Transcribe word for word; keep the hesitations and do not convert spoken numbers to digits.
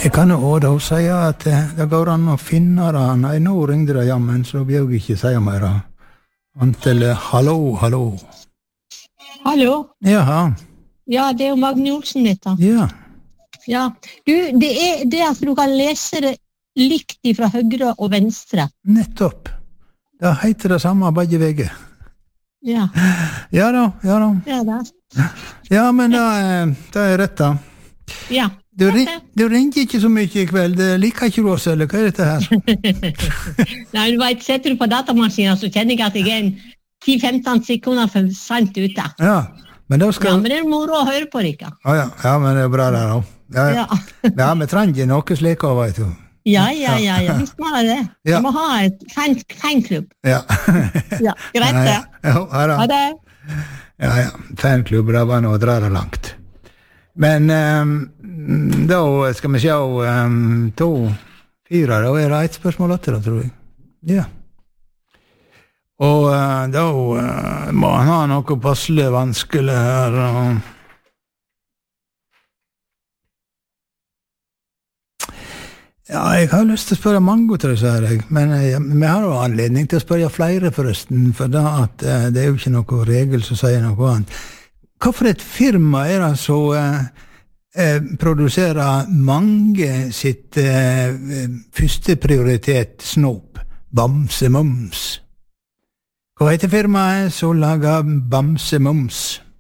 Jeg kan jo da si at det går an å finne det. Nei, nå ringde det jammen, så da blir jeg ikke si mer. Antall, hallo, hallo. Hallo? Jaha. Ja, det er jo Magne Olsen dette. Ja. Ja. Du, det er det at du kan lese det likt fra høyre og venstre. Nettopp. Det heter det samme begge veier. Ja. Ja da, ja da. Ja, da. Ja, men det, det er rett da. Ja. Du, ring, du ringer ikke så mye i kveld. Liker ikke du oss, eller hva er dette her? Nei, du vet, setter du på datamaskinen, så kjenner jeg at jeg er en ti til femten sekunder for sent ute. Ja, men da skal... Ja, men det er moro å høre på dere. Ja, ja, ja, men det er bra der da. Ja, ja. Ja. Ja, vi trenger noe slik av, vet du. Ja, ja, ja, ja. Visst må det det. Ja. Vi må ha et fan, fanklubb. Ja. Ja, greit det. Ja, ja, ja, da. Ha det. Ja, ja, fanklubb, det var noe å dra det langt. Men um, da skal vi se um, to, fire, da er det et spørsmål etter, tror jeg. Ja. Og uh, da uh, må han ha noe passelig vanskelig her. Og... Ja, jeg har lyst til å spørre mange til disse her, men uh, vi har jo anledning til å spørre flere forresten, for da at uh, det er jo ikke noe regel som sier noe annet. Hva for et firma er det som eh, eh, produserer mange sitt eh, første prioritet snop, Bamse Mums? Hva heter firmaet som lager Bamse Mums?